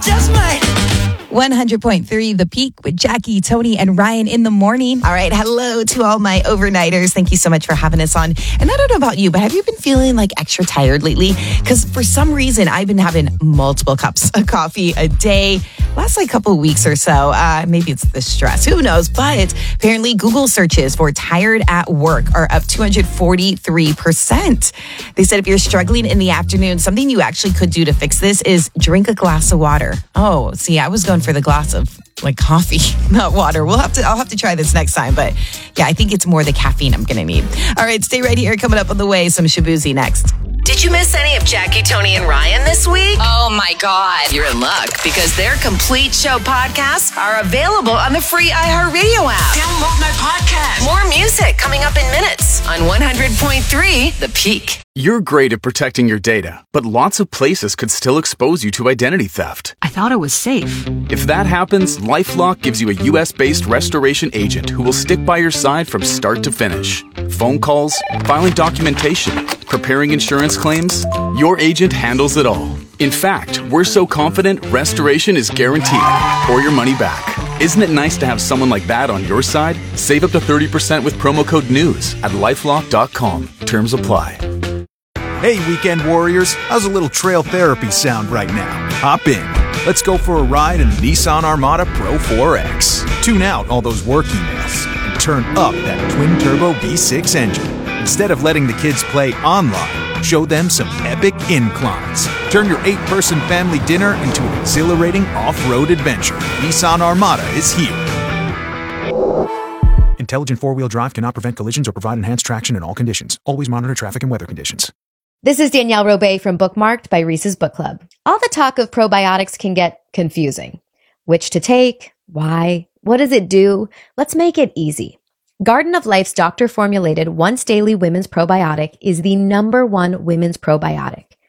just might. 100.3 The Peak with Jackie, Tony, and Ryan in the morning. All right. Hello to all my overnighters. Thank you so much for having us on. And I don't know about you, but have you been feeling like extra tired lately? Because for some reason, I've been having multiple cups of coffee a day. Last couple of weeks or so. Maybe it's the stress. Who knows? But apparently Google searches for tired at work are up 243%. They said if you're struggling in the afternoon, something you actually could do to fix this is drink a glass of water. Oh, see, I was going for the glass of coffee, not water. I'll have to try this next time. But yeah, I think it's more the caffeine I'm going to need. All right, stay right here. Coming up on the way, some Shabuzi next. Did you miss any of Jackie, Tony, and Ryan this week? Oh my God. You're in luck because their complete show podcasts are available on the free iHeartRadio app. Download my podcast. More music coming up in minutes on 100.3 The Peak. You're great at protecting your data, but lots of places could still expose you to identity theft. I thought it was safe. If that happens, LifeLock gives you a US-based restoration agent who will stick by your side from start to finish. Phone calls, filing documentation, preparing insurance claims, your agent handles it all. In fact, we're so confident restoration is guaranteed or your money back. Isn't it nice to have someone like that on your side? Save up to 30% with promo code NEWS at LifeLock.com. Terms apply. Hey, weekend warriors, how's a little trail therapy sound right now? Hop in. Let's go for a ride in the Nissan Armada Pro 4X. Tune out all those work emails and turn up that twin-turbo V6 engine. Instead of letting the kids play online, show them some epic inclines. Turn your 8-person family dinner into an exhilarating off-road adventure. Nissan Armada is here. Intelligent four-wheel drive cannot prevent collisions or provide enhanced traction in all conditions. Always monitor traffic and weather conditions. This is Danielle Robay from Bookmarked by Reese's Book Club. All the talk of probiotics can get confusing. Which to take? Why? What does it do? Let's make it easy. Garden of Life's doctor-formulated once-daily women's probiotic is the #1 women's probiotic.